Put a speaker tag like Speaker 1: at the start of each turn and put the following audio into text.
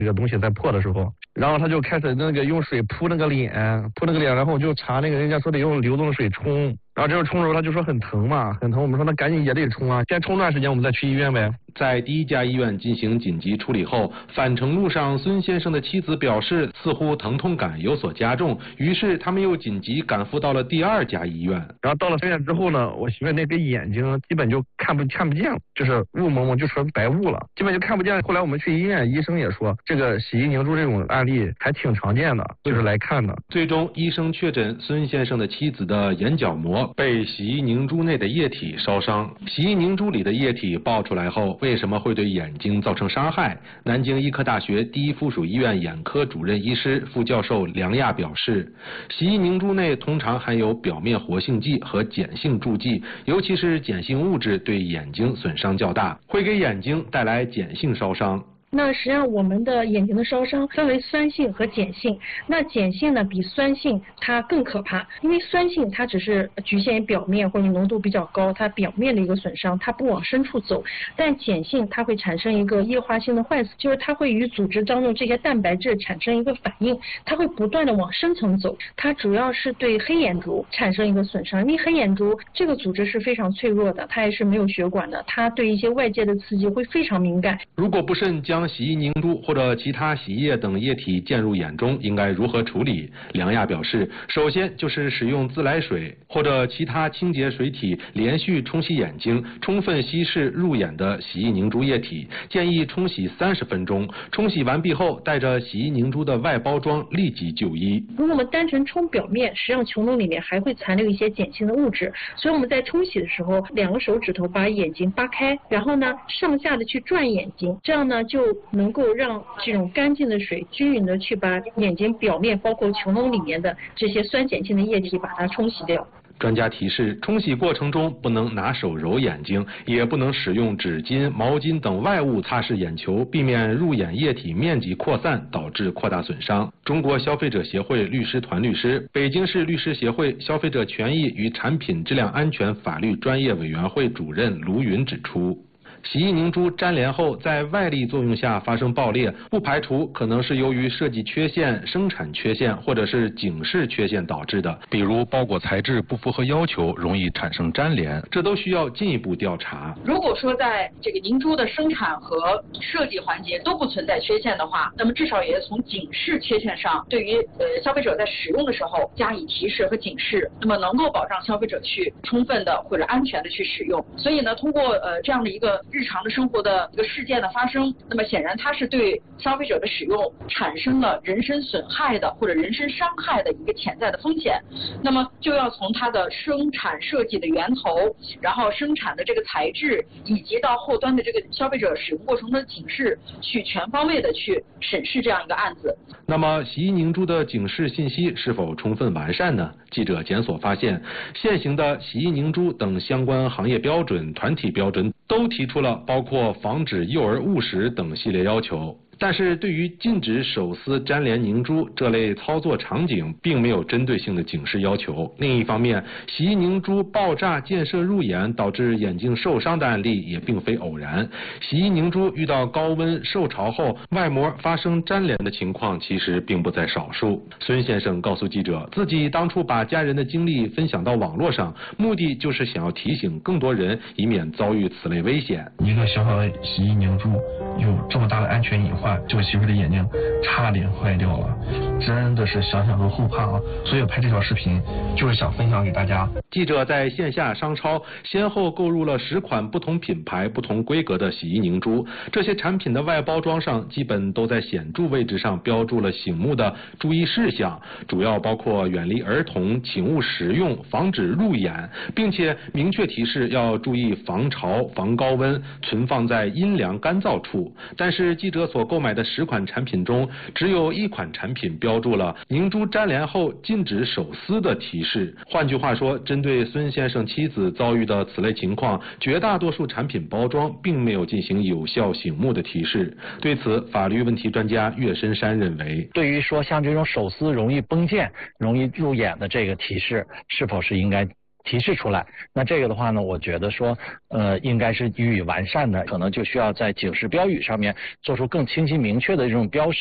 Speaker 1: 这个东西在破的时候，然后他就开始那个用水扑那个脸，然后就查那个人家说得用流动的水冲。然后这时候冲的时候他就说很疼嘛，很疼。我们说那赶紧也得冲啊，先冲段时间我们再去医院呗。
Speaker 2: 在第一家医院进行紧急处理后，返程路上孙先生的妻子表示似乎疼痛感有所加重，于是他们又紧急赶赴到了第二家医院。
Speaker 1: 然后到了医院之后呢，我媳妇那个眼睛基本就看不见了，就是雾蒙蒙，就成白雾了，基本就看不见。后来我们去医院，医生也说这个洗衣凝珠这种案例还挺常见的，就是来看的。
Speaker 2: 最终医生确诊孙先生的妻子的眼角膜被洗衣凝珠内的液体烧伤。洗衣凝珠里的液体爆出来后，为什么会对眼睛造成伤害？南京医科大学第一附属医院眼科主任医师、副教授梁亚表示，洗衣凝珠内通常含有表面活性剂和碱性助剂，尤其是碱性物质对眼睛损伤较大，会给眼睛带来碱性烧伤。
Speaker 3: 那实际上我们的眼睛的烧伤分为酸性和碱性，那碱性呢比酸性它更可怕，因为酸性它只是局限于表面或者浓度比较高，它表面的一个损伤，它不往深处走，但碱性它会产生一个液化性的坏死，就是它会与组织当中这些蛋白质产生一个反应，它会不断的往深层走，它主要是对黑眼珠产生一个损伤，因为黑眼珠这个组织是非常脆弱的，它也是没有血管的，它对一些外界的刺激会非常敏感。
Speaker 2: 如果不慎将洗衣凝珠或者其他洗衣液等液体溅入眼中，应该如何处理？梁亚表示，首先就是使用自来水或者其他清洁水体连续冲洗眼睛，充分稀释入眼的洗衣凝珠液体，建议冲洗30分钟。冲洗完毕后，带着洗衣凝珠的外包装立即就医。
Speaker 3: 如果我们单纯冲表面，实际上穹窿里面还会残留一些碱性的物质，所以我们在冲洗的时候，2个手指头把眼睛扒开，然后呢上下的去转眼睛，这样呢就能够让这种干净的水均匀的去把眼睛表面包括穹窿里面的这些酸碱性的液体把它冲洗掉。
Speaker 2: 专家提示，冲洗过程中不能拿手揉眼睛，也不能使用纸巾、毛巾等外物擦拭眼球，避免入眼液体面积扩散，导致扩大损伤。中国消费者协会律师团律师、北京市律师协会消费者权益与产品质量安全法律专业委员会主任卢云指出，洗衣凝珠粘连后在外力作用下发生爆裂，不排除可能是由于设计缺陷、生产缺陷或者是警示缺陷导致的，比如包裹材质不符合要求，容易产生粘连，这都需要进一步调查。
Speaker 4: 如果说在这个凝珠的生产和设计环节都不存在缺陷的话，那么至少也从警示缺陷上，对于消费者在使用的时候加以提示和警示，那么能够保障消费者去充分的或者安全的去使用。所以呢，通过这样的一个日常的生活的一个事件的发生，那么显然它是对消费者的使用产生了人身损害的或者人身伤害的一个潜在的风险，那么就要从它的生产设计的源头，然后生产的这个材质，以及到后端的这个消费者使用过程中的警示，去全方位的去审视这样一个案子。
Speaker 2: 那么洗衣凝珠的警示信息是否充分完善呢？记者检索发现，现行的洗衣凝珠等相关行业标准、团体标准都提出了包括防止幼儿误食等系列要求。但是对于禁止手撕粘连凝珠这类操作场景，并没有针对性的警示要求。另一方面，洗衣凝珠爆炸溅射入眼导致眼睛受伤的案例也并非偶然。洗衣凝珠遇到高温受潮后，外膜发生粘连的情况其实并不在少数。孙先生告诉记者，自己当初把家人的经历分享到网络上，目的就是想要提醒更多人，以免遭遇此类危险。
Speaker 1: 一个小小的洗衣凝珠有这么大的安全隐患，这个媳妇的眼睛差点坏掉了，真的是想想都后怕啊！所以拍这条视频就是想分享给大家。
Speaker 2: 记者在线下商超先后购入了10款不同品牌、不同规格的洗衣凝珠，这些产品的外包装上基本都在显著位置上标注了醒目的注意事项，主要包括远离儿童、请勿食用、防止入眼，并且明确提示要注意防潮、防高温，存放在阴凉干燥处。但是记者所购买的10款产品中，只有1款产品标注了凝珠粘连后禁止手撕的提示。换句话说，针对孙先生妻子遭遇的此类情况，绝大多数产品包装并没有进行有效醒目的提示。对此，法律问题专家岳深山认为，
Speaker 5: 对于说像这种手撕容易崩溅、容易入眼的这个提示，是否是应该提示出来。那这个的话呢，我觉得说应该是予以完善的，可能就需要在警示标语上面做出更清晰明确的这种标识。